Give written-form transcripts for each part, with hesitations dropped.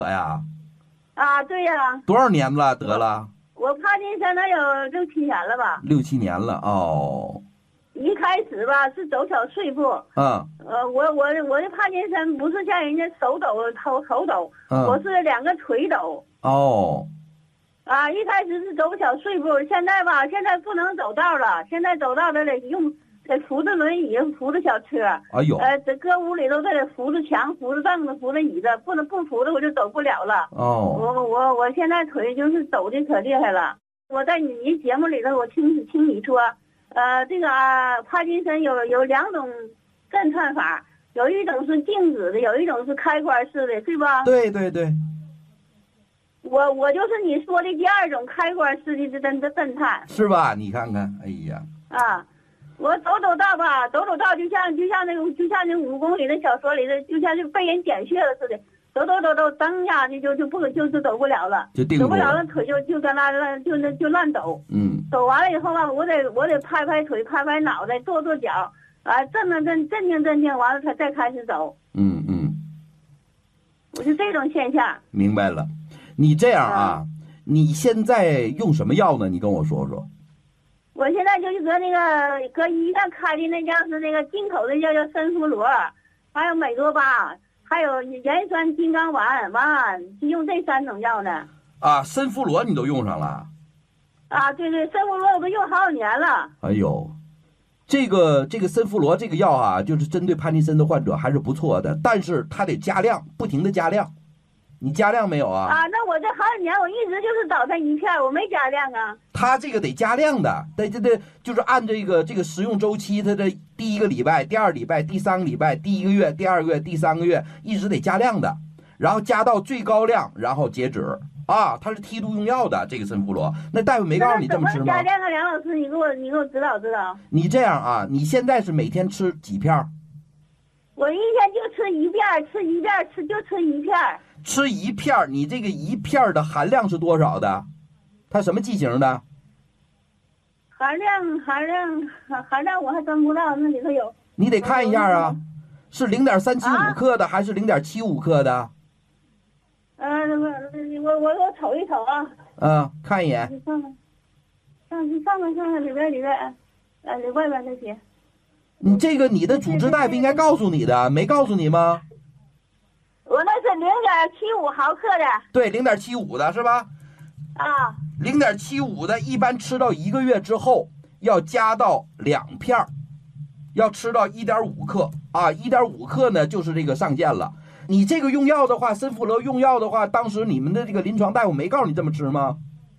哎呀， 啊，对呀， 多少年了？得了我帕金森能有6、7年了吧？ 6、7年了哦。 一开始吧是走小碎步， 嗯我的帕金森不是像人家手抖头抖，我嗯是2个腿抖。 哦， 啊，一开始是走小碎步，现在吧，现在不能走道了，现在走道得扶着轮椅，扶着小车， 哎呦这搁屋里都得扶着墙，扶着凳子，扶着椅子，不扶着我就走不了了。 哦， 我现在腿就是抖的可厉害了。我在你节目里头，我听你说，这个帕金森有2种震颤法，有一种是静止的，有一种是开关式的，对吧？ 对对对， 我就是你说的第2种开关式的震颤是吧？你看看，哎呀， 啊。我走道吧，走道就像那武功里的小说里的，就像就被人点穴了似的，走，噔呀就走不了了， 就定住了， 走不了了，腿就跟就乱抖。走完了以后吧，我得拍拍腿，拍拍脑袋，跺脚，啊，镇定，完了才再开始走。我就这种现象。 明白了。你这样啊，你现在用什么药呢？你跟我说说。 我现在就是搁医院开的那是那个进口的叫参芙罗，还有美多巴，还有盐酸金刚丸，就用这3种药呢。 啊，参芙罗你都用上了？ 啊，对，参芙罗我都用好几年了。 哎呦，这个参芙罗这个药啊，就是针对帕金森的患者还是不错的，但是它得加量，不停的加量。你加量没有啊？ 啊，那我这好几年我一直就是早餐1片，我没加量啊。 它这个得加量的，得就是按这个食用周期，它的第1个礼拜、第2礼拜、第3个礼拜、第1个月、第2个月、第3个月，一直得加量的，然后加到最高量，然后截止啊。它是梯度用药的这个参芙罗，那大夫没告诉你这么吃吗？ 加量啊，梁老师，你给我指导指导。 你这样啊，你现在是每天吃几片？ 我一天就吃1片，吃1片，就吃1片。 吃1片，你这个1片的含量是多少的？它什么剂型的？ 含量我还真不知道，那里头有。 你得看一下啊，是0.375克的还是0.75克的？ 我瞅一瞅啊。 看一眼。 上面里边，里外边那些。 你这个你的主治大夫应该告诉你的，没告诉你吗？ 我那是0.75毫克的。 对，0.75的是吧？0.75的，一般吃到1个月之后，要加到2片，要吃到1.5克啊，1.5克呢就是这个上限了。你这个用药的话，参芙罗用药的话，当时你们的这个临床大夫没告诉你这么吃吗？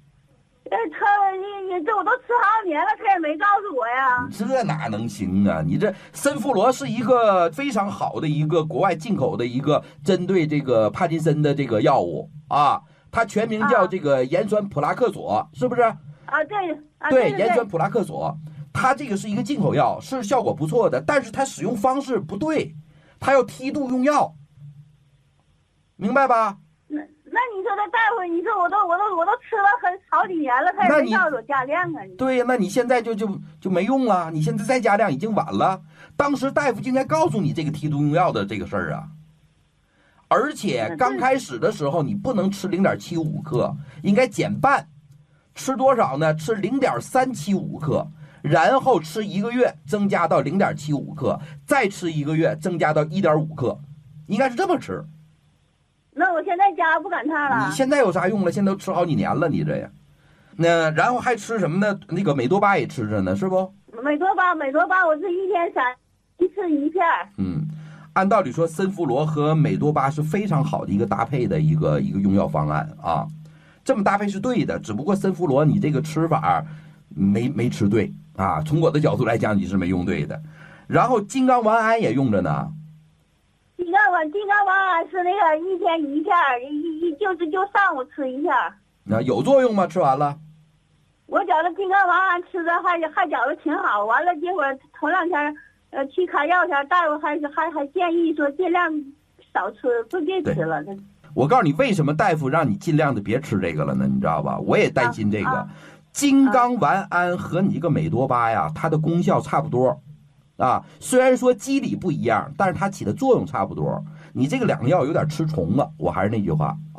这我都吃好几年了，他也没告诉我呀。 这哪能行啊？你这参芙罗是一个非常好的一个国外进口的一个针对这个帕金森的这个药物啊，它全名叫这个盐酸普拉克索，是不是？对，盐酸普拉克索，它这个是一个进口药，是效果不错的，但是它使用方式不对，它要梯度用药，明白吧？ 那你说这大夫，你说我都吃了好几年了，他也没告诉我加量啊。 对，那你现在就没用了，你现在再加量已经晚了。当时大夫就应该告诉你这个梯度用药的这个事儿啊。而且刚开始的时候你不能吃0.75克，应该减半，吃多少呢？吃0.375克，然后吃1个月增加到0.75克，再吃1个月增加到1.5克，应该是这么吃。 那我现在加不赶趟了。 你现在有啥用了？现在都吃好几年了，你这呀。那然后还吃什么呢？那个美多巴也吃着呢，是不？ 美多巴，我是1天一次1片。 按道理说，参芙罗和美多巴是非常好的一个搭配的一个用药方案啊。这么搭配是对的，只不过参芙罗你这个吃法没吃对啊。从我的角度来讲，你是没用对的。然后金刚丸胺也用着呢。 金刚丸胺是那个1天1片，就上午吃1片。 那有作用吗？吃完了？ 我觉得金刚丸胺吃的还觉得挺好。完了，结果头2天去开药前，大夫还建议说尽量少吃，别吃了。 我告诉你，为什么大夫让你尽量的别吃这个了呢？你知道吧？我也担心这个。金刚丸胺和你这个美多巴呀，它的功效差不多。虽然说机理不一样，但是它起的作用差不多。你这个2个药有点吃重了，我还是那句话